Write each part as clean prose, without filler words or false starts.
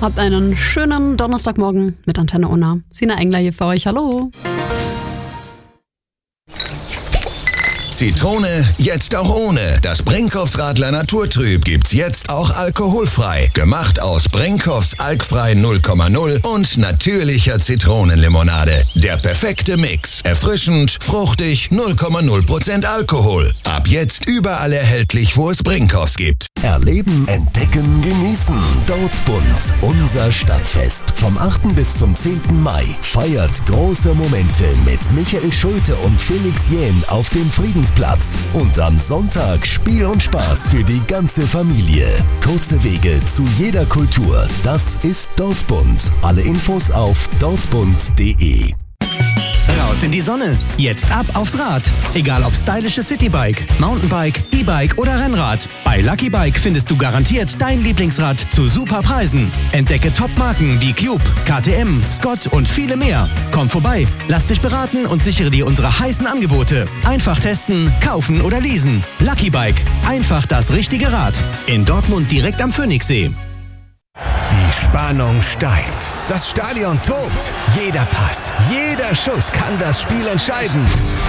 Habt einen schönen Donnerstagmorgen mit Antenne Unna. Sina Engler hier für euch. Hallo. Zitrone, jetzt auch ohne. Das Brinkhoffs Radler Naturtrüb gibt's jetzt auch alkoholfrei. Gemacht aus Brinkhoffs alkfrei 0,0 und natürlicher Zitronenlimonade. Der perfekte Mix. Erfrischend, fruchtig, 0,0% Alkohol. Ab jetzt überall erhältlich, wo es Brinkhoffs gibt. Erleben, entdecken, genießen. Dortmund, unser Stadtfest. Vom 8. bis zum 10. Mai. Feiert große Momente mit Michael Schulte und Felix Jähn auf dem Friedensplatz. Und am Sonntag Spiel und Spaß für die ganze Familie. Kurze Wege zu jeder Kultur. Das ist Dortmund. Alle Infos auf dortmund.de. Raus in die Sonne. Jetzt ab aufs Rad. Egal ob stylisches Citybike, Mountainbike, E-Bike oder Rennrad. Bei Lucky Bike findest du garantiert dein Lieblingsrad zu super Preisen. Entdecke Top-Marken wie Cube, KTM, Scott und viele mehr. Komm vorbei, lass dich beraten und sichere dir unsere heißen Angebote. Einfach testen, kaufen oder leasen. Lucky Bike. Einfach das richtige Rad. In Dortmund direkt am Phoenixsee. Die Spannung steigt. Das Stadion tobt. Jeder Pass, jeder Schuss kann das Spiel entscheiden.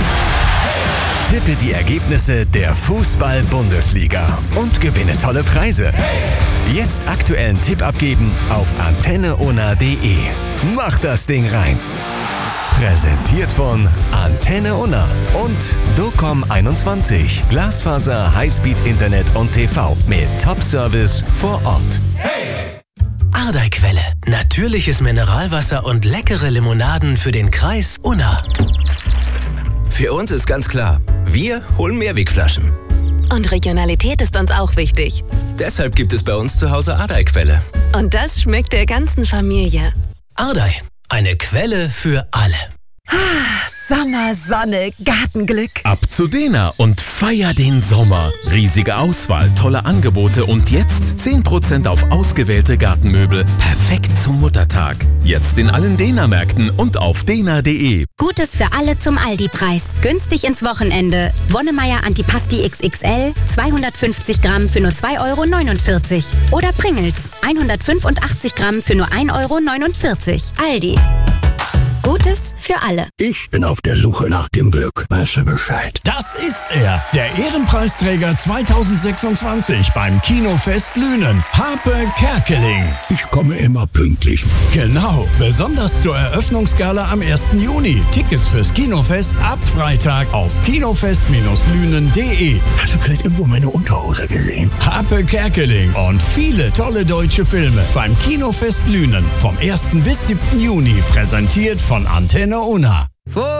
Tippe die Ergebnisse der Fußball-Bundesliga und gewinne tolle Preise. Jetzt aktuellen Tipp abgeben auf antenneunna.de. Mach das Ding rein. Präsentiert von Antenne Unna und Docom21. Glasfaser, Highspeed, Internet und TV mit Top-Service vor Ort. Ardeiquelle. Natürliches Mineralwasser und leckere Limonaden für den Kreis Unna. Für uns ist ganz klar, wir holen Mehrwegflaschen. Und Regionalität ist uns auch wichtig. Deshalb gibt es bei uns zu Hause Ardei-Quelle. Und das schmeckt der ganzen Familie. Ardei. Eine Quelle für alle. Sommer, Sonne, Gartenglück. Ab zu Dena und feier den Sommer. Riesige Auswahl, tolle Angebote und jetzt 10% auf ausgewählte Gartenmöbel. Perfekt zum Muttertag. Jetzt in allen Dena-Märkten und auf dena.de. Gutes für alle zum Aldi-Preis. Günstig ins Wochenende. Wonnemeier Antipasti XXL, 250 Gramm für nur 2,49 €. Oder Pringles, 185 Gramm für nur 1,49 €. Aldi. Gutes für alle. Ich bin auf der Suche nach dem Glück. Weißt du Bescheid? Das ist er, der Ehrenpreisträger 2026 beim Kinofest Lünen, Harpe Kerkeling. Ich komme immer pünktlich. Genau, besonders zur Eröffnungsgala am 1. Juni. Tickets fürs Kinofest ab Freitag auf kinofest-lünen.de. Hast du vielleicht irgendwo meine Unterhose gesehen? Harpe Kerkeling und viele tolle deutsche Filme beim Kinofest Lünen vom 1. bis 7. Juni, präsentiert von Antenne Unna.